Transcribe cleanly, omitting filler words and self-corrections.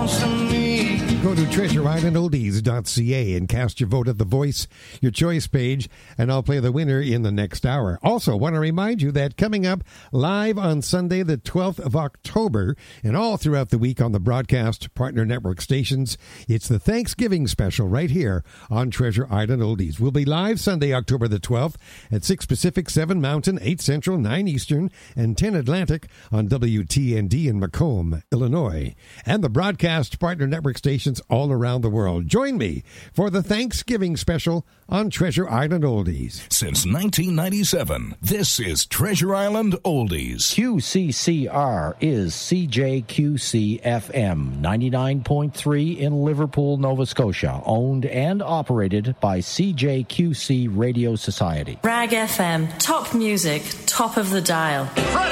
belongs to me. Go to treasureislandoldies.ca and cast your vote at the Voice Your Choice page, and I'll play the winner in the next hour. Also, want to remind you that coming up live on Sunday, the 12th of October, and all throughout the week on the broadcast partner network stations, it's the Thanksgiving special right here on Treasure Island Oldies. We'll be live Sunday, October the 12th at 6 Pacific, 7 Mountain, 8 Central, 9 Eastern, and 10 Atlantic on WTND in Macomb, Illinois, and the broadcast partner network stations all around the world. Join me for the Thanksgiving special on Treasure Island Oldies. Since 1997, this is Treasure Island Oldies. QCCR is CJQC-FM 99.3 in Liverpool, Nova Scotia, owned and operated by CJQC Radio Society. Rag FM, top music, top of the dial. Ready.